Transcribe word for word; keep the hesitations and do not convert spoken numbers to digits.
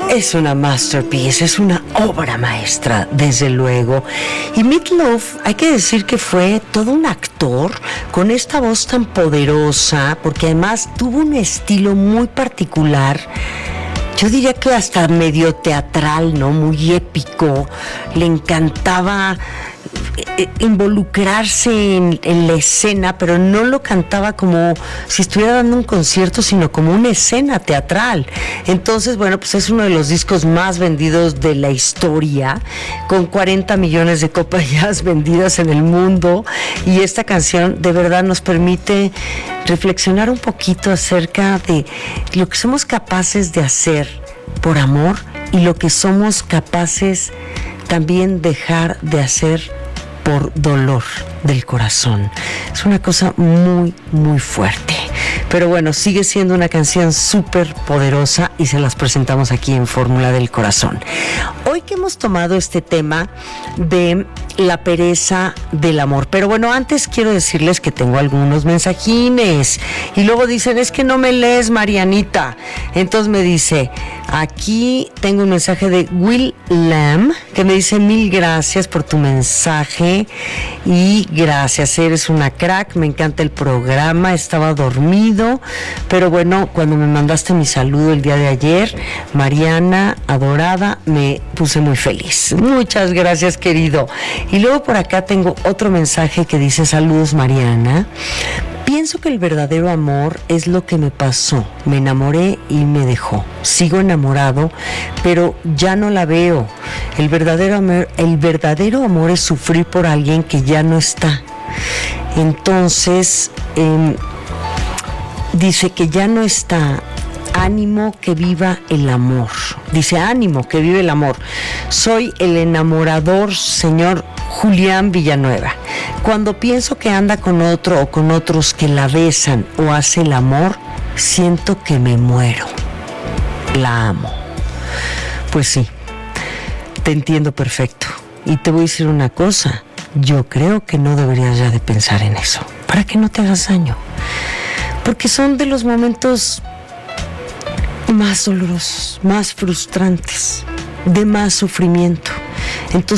Es una masterpiece, es una obra maestra, desde luego. Y Meat Loaf, hay que decir que fue todo un actor con esta voz tan poderosa, porque además tuvo un estilo muy particular. Yo diría que hasta medio teatral, ¿no? Muy épico. Le encantaba involucrarse en, en la escena, pero no lo cantaba como si estuviera dando un concierto, sino como una escena teatral. Entonces, bueno, pues es uno de los discos más vendidos de la historia, con cuarenta millones de copas ya vendidas en el mundo, y esta canción de verdad nos permite reflexionar un poquito acerca de lo que somos capaces de hacer por amor y lo que somos capaces también dejar de hacer por dolor del corazón. Es una cosa muy, muy fuerte. Pero bueno, sigue siendo una canción súper poderosa y se las presentamos aquí en Fórmula del Corazón. Hoy que hemos tomado este tema de la pereza del amor. Pero bueno, antes quiero decirles que tengo algunos mensajines. Y luego dicen, es que no me lees, Marianita. Entonces me dice, aquí tengo un mensaje de Will Lam, que me dice, mil gracias por tu mensaje. Y gracias, eres una crack, me encanta el programa, estaba dormido. Pero bueno, cuando me mandaste mi saludo el día de ayer, Mariana, adorada, me puse muy feliz. Muchas gracias, querido. Y luego por acá tengo otro mensaje que dice, saludos, Mariana. Pienso que el verdadero amor es lo que me pasó. Me enamoré y me dejó. Sigo enamorado, pero ya no la veo. El verdadero amor, el verdadero amor es sufrir por alguien que ya no está. Entonces, eh, dice que ya no está. Ánimo que viva el amor. Dice, ánimo que vive el amor. Soy el enamorador, señor Julián Villanueva. Cuando pienso que anda con otro o con otros que la besan o hace el amor, siento que me muero. La amo. Pues sí, te entiendo perfecto. Y te voy a decir una cosa. Yo creo que no deberías ya de pensar en eso, para que no te hagas daño. Porque son de los momentos más dolorosos, más frustrantes, de más sufrimiento. Entonces